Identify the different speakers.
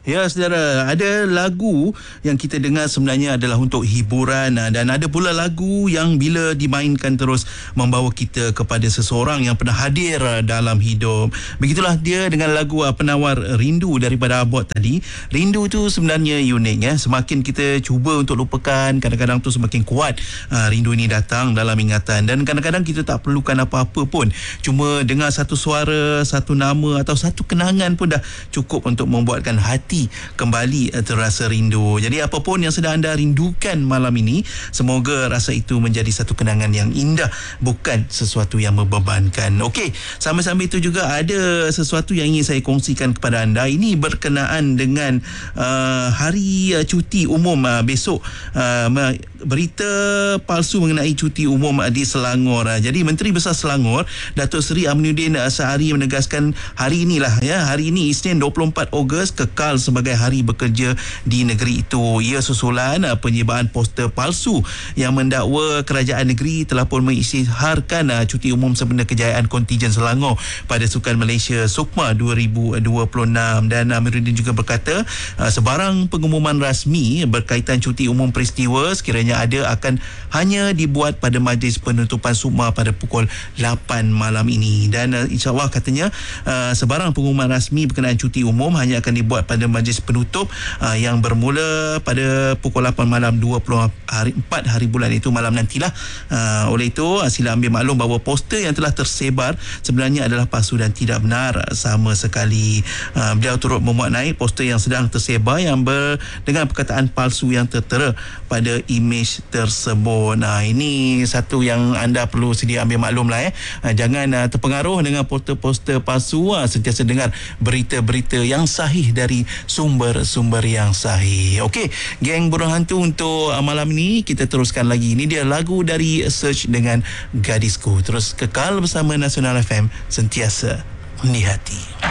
Speaker 1: Ya, saudara, ada lagu yang kita dengar sebenarnya adalah untuk hiburan, dan ada pula lagu yang bila dimainkan terus membawa kita kepada seseorang yang pernah hadir dalam hidup. Begitulah dia dengan lagu penawar rindu daripada Abot tadi. Rindu tu sebenarnya unik ya. Semakin kita cuba untuk lupakan, kadang-kadang tu semakin kuat rindu ini datang dalam ingatan, dan kadang-kadang kita tak perlukan apa-apa pun. Cuma dengar satu suara, satu nama atau satu kenangan pun dah cukup untuk membuatkan hati kembali terasa rindu. Jadi apapun yang sedang anda rindukan malam ini, semoga rasa itu menjadi satu kenangan yang indah, bukan sesuatu yang membebankan. Okey, sambil-sambil itu juga ada sesuatu yang ingin saya kongsikan kepada anda. Ini berkenaan dengan hari cuti umum besok. Berita palsu mengenai cuti umum di Selangor. Jadi Menteri Besar Selangor, Datuk Seri Aminuddin Sahari menegaskan hari inilah ya, hari ini Isnin 24 Ogos kekal sebagai hari bekerja di negeri itu. Ia susulan penyebaan poster palsu yang mendakwa kerajaan negeri telah pun mengisytiharkan cuti umum sempena kejayaan kontingen Selangor pada Sukan Malaysia SUKMA 2026. Dan Aminuddin juga berkata sebarang pengumuman rasmi berkaitan cuti umum peristiwa sekiranya ada akan hanya dibuat pada majlis penutupan SUKMA pada pukul 8 malam ini. Dan insyaAllah katanya sebarang pengumuman rasmi berkenaan cuti umum hanya akan dibuat pada majlis penutup yang bermula pada pukul 8 malam 24 hari bulan itu malam nantilah. Oleh itu sila ambil maklum bahawa poster yang telah tersebar sebenarnya adalah palsu dan tidak benar sama sekali. Beliau turut memuat naik poster yang sedang tersebar yang dengan perkataan palsu yang tertera pada imej tersebut. Ini satu yang anda perlu sedia ambil maklum lah jangan terpengaruh dengan poster-poster palsu. Sentiasa dengar berita-berita yang sahih dari sumber-sumber yang sahih. Okey, geng Burung Hantu, untuk malam ini kita teruskan lagi. Ini dia lagu dari Search dengan Gadisku. Terus kekal bersama Nasional FM, sentiasa di hati.